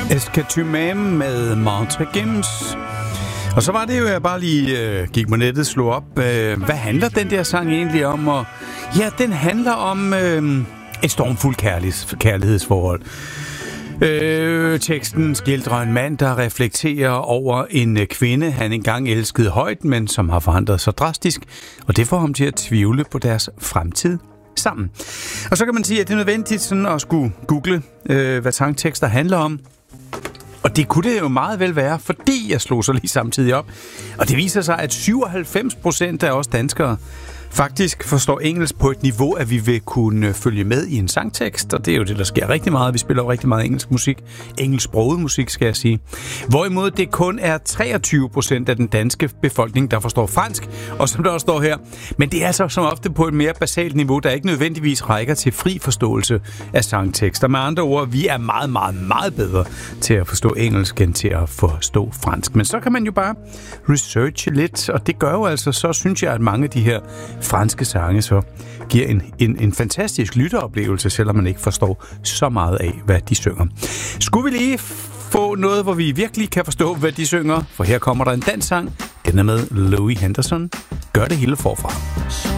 Escatumam med Montre Gims. Og så var det jo, jeg bare lige gik på nettet, slog op. Hvad handler den der sang egentlig om? Og ja, den handler om et stormfuldt kærlighedsforhold. Teksten skildrer en mand, der reflekterer over en kvinde, han engang elskede højt, men som har forandret sig drastisk. Og det får ham til at tvivle på deres fremtid sammen. Og så kan man sige, at det er nødvendigt sådan at skulle google, hvad sangtekster handler om. Og det kunne det jo meget vel være, fordi jeg slog så lige samtidig op. Og det viser sig, at 97% af os danskere faktisk forstår engelsk på et niveau, at vi vil kunne følge med i en sangtekst. Og det er jo det, der sker rigtig meget. Vi spiller jo rigtig meget engelsk musik. Engelsksproget musik, skal jeg sige. Hvorimod det kun er 23% af den danske befolkning, der forstår fransk. Og som der også står her. Men det er altså som ofte på et mere basalt niveau, der ikke nødvendigvis rækker til fri forståelse af sangtekster. Med andre ord, vi er meget, meget, meget bedre til at forstå engelsk, end til at forstå fransk. Men så kan man jo bare researche lidt, og det gør jo altså, så synes jeg, at mange af de her franske sange så giver en fantastisk lytteoplevelse, selvom man ikke forstår så meget af, hvad de synger. Skulle vi lige få noget, hvor vi virkelig kan forstå, hvad de synger? For her kommer der en dansk sang. Den er med Louis Henderson. Gør det hele forfra.